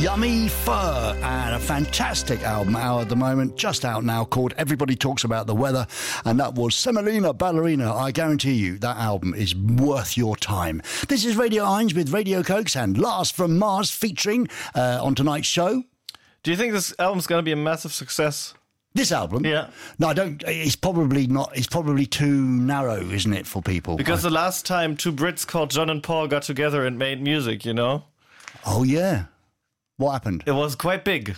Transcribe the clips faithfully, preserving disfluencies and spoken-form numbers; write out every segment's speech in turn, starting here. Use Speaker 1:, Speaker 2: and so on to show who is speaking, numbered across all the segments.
Speaker 1: Yummy Fur, and a fantastic album out at the moment, just out now, called Everybody Talks About the Weather, and that was Semolina Ballerina. I guarantee you that album is worth your time. This is Radio Heinz with Radio Cokes and Lars from Mars featuring uh, on tonight's show.
Speaker 2: Do you think this album's going to be a massive success?
Speaker 1: This album?
Speaker 2: Yeah.
Speaker 1: No, I don't. It's probably not. It's probably too narrow, isn't it, for people?
Speaker 2: Because
Speaker 1: I,
Speaker 2: the last time two Brits called John and Paul got together and made music, you know?
Speaker 1: Oh, yeah. What happened?
Speaker 2: It was quite big.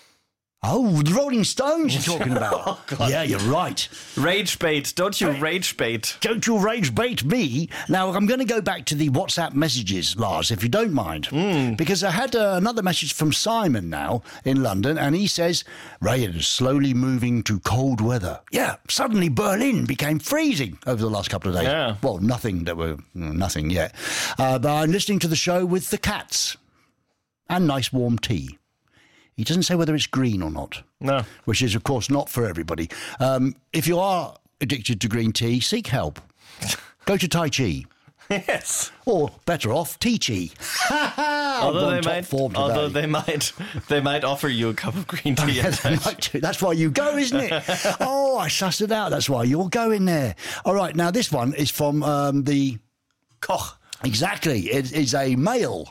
Speaker 1: Oh, the Rolling Stones you're talking about.
Speaker 2: Oh, God.
Speaker 1: Yeah, you're right.
Speaker 2: Rage bait. Don't you rage bait.
Speaker 1: Don't you rage bait me. Now, I'm going to go back to the WhatsApp messages, Lars, if you don't mind.
Speaker 2: Mm.
Speaker 1: Because I had uh, another message from Simon now in London, and he says, Ray is slowly moving to cold weather. Yeah, suddenly Berlin became freezing over the last couple of days.
Speaker 2: Yeah.
Speaker 1: Well, nothing that were, nothing yet. Uh, but I'm listening to the show with the cats and nice warm tea. He doesn't say whether it's green or not.
Speaker 2: No.
Speaker 1: Which is, of course, not for everybody. Um, if you are addicted to green tea, seek help. Go to Tai Chi.
Speaker 2: Yes.
Speaker 1: Or, better off, Tea Chi.
Speaker 2: although they might, although they might, they might offer you a cup of green tea.
Speaker 1: Yeah, they might do. That's why you go, isn't it? Oh, I sussed it out. That's why you're going there. All right, now this one is from um, the...
Speaker 2: Koch.
Speaker 1: Exactly. It is a male.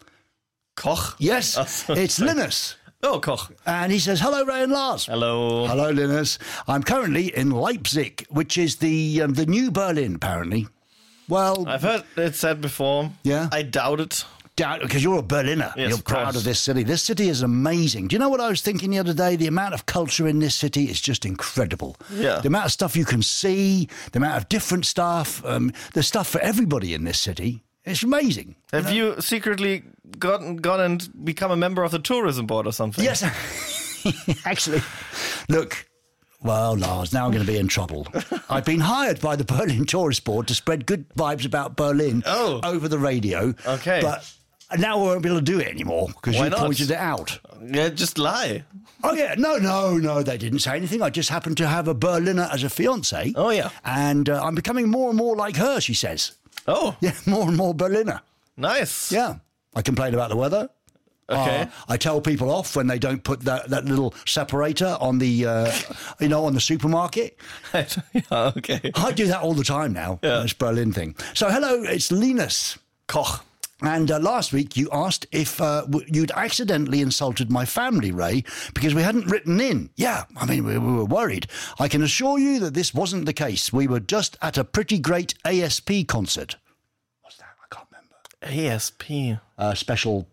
Speaker 2: Koch?
Speaker 1: Yes,
Speaker 2: Oh,
Speaker 1: it's Linus.
Speaker 2: Oh, Koch.
Speaker 1: And he says, hello, Ray and Lars.
Speaker 2: Hello.
Speaker 1: Hello, Linus. I'm currently in Leipzig, which is the um, the new Berlin, apparently. Well...
Speaker 2: I've heard it said before.
Speaker 1: Yeah?
Speaker 2: I doubt it.
Speaker 1: Doubt, because you're a Berliner.
Speaker 2: Yes,
Speaker 1: you're
Speaker 2: of
Speaker 1: proud
Speaker 2: course.
Speaker 1: of this city. This city is amazing. Do you know what I was thinking the other day? The amount of culture in this city is just incredible.
Speaker 2: Yeah.
Speaker 1: The amount of stuff you can see, the amount of different stuff, um, there's stuff for everybody in this city. It's amazing.
Speaker 2: Have you, know? you secretly gotten gone and become a member of the tourism board or something?
Speaker 1: Yes. Actually, look, well, Lars, now I'm going to be in trouble. I've been hired by the Berlin Tourist Board to spread good vibes about Berlin
Speaker 2: oh.
Speaker 1: over the radio.
Speaker 2: Okay.
Speaker 1: But now we won't be able to do it anymore because you
Speaker 2: not?
Speaker 1: pointed it out.
Speaker 2: Yeah, just lie.
Speaker 1: Oh, yeah. No, no, no, they didn't say anything. I just happened to have a Berliner as a fiancé.
Speaker 2: Oh, yeah.
Speaker 1: And uh, I'm becoming more and more like her, she says.
Speaker 2: Oh.
Speaker 1: Yeah, more and more Berliner.
Speaker 2: Nice.
Speaker 1: Yeah. I complain about the weather.
Speaker 2: Okay.
Speaker 1: Uh, I tell people off when they don't put that, that little separator on the, uh, you know, on the supermarket.
Speaker 2: Yeah, okay.
Speaker 1: I do that all the time now.
Speaker 2: Yeah.
Speaker 1: This Berlin thing. So, hello, it's Linus.
Speaker 2: Koch.
Speaker 1: And uh, last week you asked if uh, w- you'd accidentally insulted my family, Ray, because we hadn't written in. Yeah, I mean, we, we were worried. I can assure you that this wasn't the case. We were just at a pretty great A S P concert. What's that? I can't remember.
Speaker 2: A S P.
Speaker 1: Uh, special...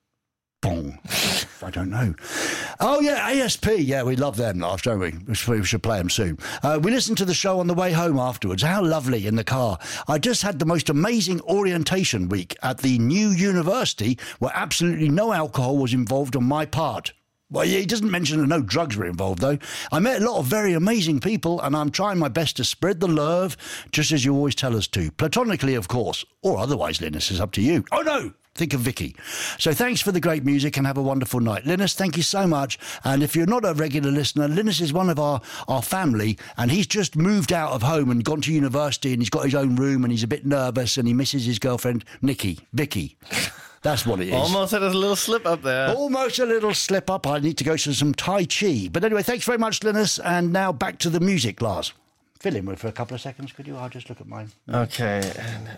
Speaker 1: Bong. I don't know. Oh, yeah, A S P. Yeah, we love them, Lars, don't we? We should, we should play them soon. Uh, we listened to the show on the way home afterwards. How lovely in the car. I just had the most amazing orientation week at the new university where absolutely no alcohol was involved on my part. Well, yeah, he doesn't mention that no drugs were involved, though. I met a lot of very amazing people, and I'm trying my best to spread the love, just as you always tell us to. Platonically, of course. Or otherwise, Linus, is up to you. Oh, no! Think of Vicky. So thanks for the great music and have a wonderful night. Linus, thank you so much. And if you're not a regular listener, Linus is one of our, our family, and he's just moved out of home and gone to university, and he's got his own room, and he's a bit nervous, and he misses his girlfriend, Nikki, Vicky. That's what it is.
Speaker 2: Almost had a little slip up there.
Speaker 1: Almost a little slip up. I need to go to some Tai Chi. But anyway, thanks very much, Linus. And now back to the music, Lars. Fill in with for a couple of seconds, could you? I'll just look at mine.
Speaker 2: Okay.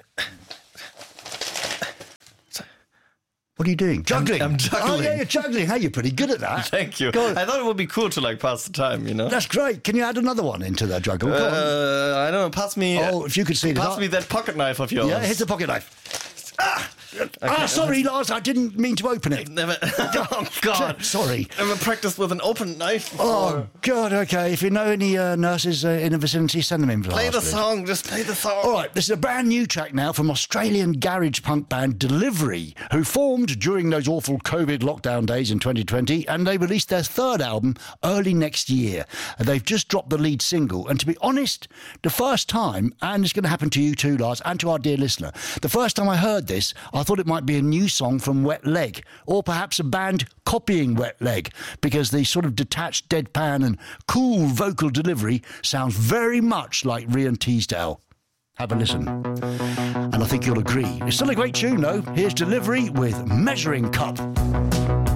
Speaker 1: What are you doing? Juggling.
Speaker 2: I'm, I'm juggling.
Speaker 1: Oh, yeah, you're juggling. Hey, you're pretty good at that.
Speaker 2: Thank you.
Speaker 1: Go on.
Speaker 2: I thought it would be cool to like pass the time, you know?
Speaker 1: That's great. Can you add another one into that juggle? Go on.
Speaker 2: Uh, I don't know. Pass me.
Speaker 1: Oh, if you could see
Speaker 2: Pass
Speaker 1: that.
Speaker 2: me that pocket knife of yours.
Speaker 1: Yeah, here's the pocket knife. Ah! Ah, sorry, Lars, I didn't mean to open it.
Speaker 2: Never. Oh, God.
Speaker 1: Sorry.
Speaker 2: Never practiced with an open knife before.
Speaker 1: Oh, God, okay. If you know any uh, nurses uh, in the vicinity, send them in for
Speaker 2: Play the
Speaker 1: Lars, please.
Speaker 2: song. Just play the song.
Speaker 1: All right, this is a brand new track now from Australian garage punk band Delivery, who formed during those awful COVID lockdown days in twenty twenty, and they released their third album early next year. They've just dropped the lead single, and to be honest, the first time, and it's going to happen to you too, Lars, and to our dear listener, the first time I heard this, I thought it might be a new song from Wet Leg, or perhaps a band copying Wet Leg, because the sort of detached deadpan and cool vocal delivery sounds very much like Rhian Teasdale. Have a listen. And I think you'll agree. It's still a great tune, though. Here's Delivery with Measuring Cup.